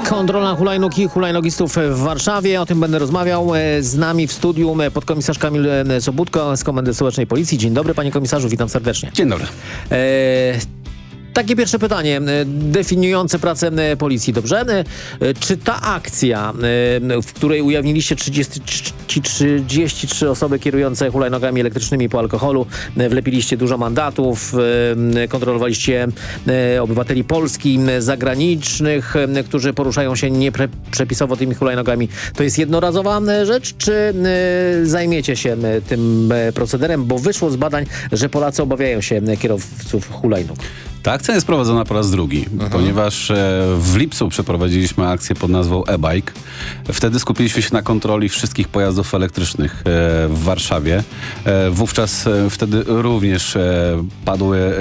Kontrola hulajnóg i hulajnogistów w Warszawie. O tym będę rozmawiał. Z nami w studiu podkomisarz Kamil Sobudko z Komendy Stołecznej Policji. Dzień dobry, panie komisarzu, witam serdecznie. Dzień dobry. Takie pierwsze pytanie, definiujące pracę policji, dobrze? Czy ta akcja, w której ujawniliście 33 osoby kierujące hulajnogami elektrycznymi po alkoholu, wlepiliście dużo mandatów, kontrolowaliście obywateli Polski, zagranicznych, którzy poruszają się nieprzepisowo tymi hulajnogami, to jest jednorazowa rzecz, czy zajmiecie się tym procederem? Bo wyszło z badań, że Polacy obawiają się kierowców hulajnóg. Ta akcja jest prowadzona po raz drugi, ponieważ w lipcu przeprowadziliśmy akcję pod nazwą e-bike. Wtedy skupiliśmy się na kontroli wszystkich pojazdów elektrycznych w Warszawie. Wówczas wtedy również padły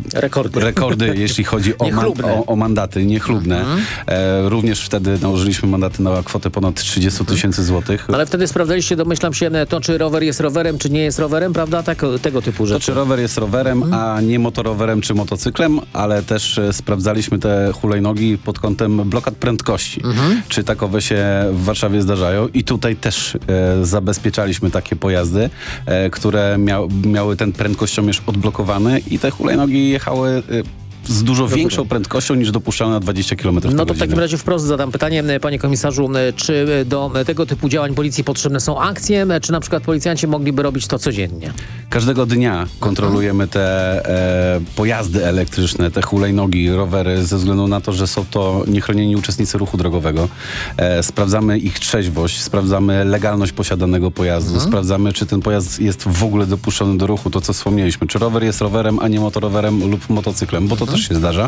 rekordy jeśli chodzi o mandaty niechlubne. Również wtedy nałożyliśmy mandaty na kwotę ponad 30 tysięcy złotych. Ale wtedy sprawdzaliście, domyślam się, to czy rower jest rowerem, czy nie jest rowerem, prawda? Tego typu rzeczy. To czy rower jest rowerem, a nie motorowerem czy motocyklem, ale też sprawdzaliśmy te hulajnogi pod kątem blokad prędkości. Czy takowe się w Warszawie zdarzają i tutaj też zabezpieczaliśmy takie pojazdy, które miały ten prędkościomierz odblokowany i te hulajnogi jechały z dużo większą prędkością niż dopuszczalna na 20 km na godzinę. No to w takim razie wprost zadam pytanie, panie komisarzu, czy do tego typu działań policji potrzebne są akcje, czy na przykład policjanci mogliby robić to codziennie? Każdego dnia kontrolujemy te pojazdy elektryczne, te hulajnogi, rowery, ze względu na to, że są to niechronieni uczestnicy ruchu drogowego. Sprawdzamy ich trzeźwość, sprawdzamy legalność posiadanego pojazdu, sprawdzamy, czy ten pojazd jest w ogóle dopuszczony do ruchu, to co wspomnieliśmy, czy rower jest rowerem, a nie motorowerem lub motocyklem, bo to też się zdarza.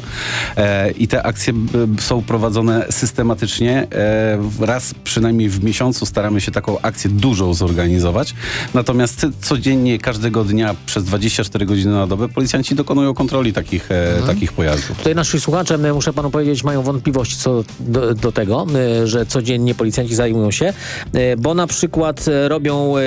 I te akcje są prowadzone systematycznie. Raz przynajmniej w miesiącu staramy się taką akcję dużą zorganizować. Natomiast codziennie, każdego dnia przez 24 godziny na dobę policjanci dokonują kontroli takich pojazdów. Tutaj nasi słuchacze, muszę panu powiedzieć, mają wątpliwości co do tego, że codziennie policjanci zajmują się, bo na przykład robią